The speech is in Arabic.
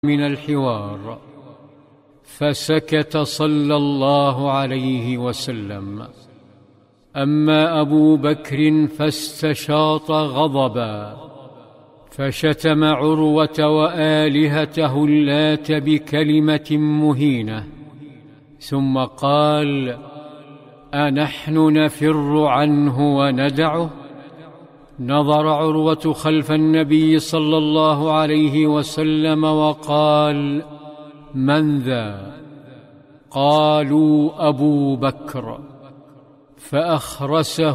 من الحوار، فسكت صلى الله عليه وسلم. أما أبو بكر فاستشاط غضبا، فشتم عروة وآلهته اللات بكلمة مهينة، ثم قال: أنحن نفر عنه وندعه؟ نظر عروة خلف النبي صلى الله عليه وسلم وقال: من ذا؟ قالوا: أبو بكر. فأخرسه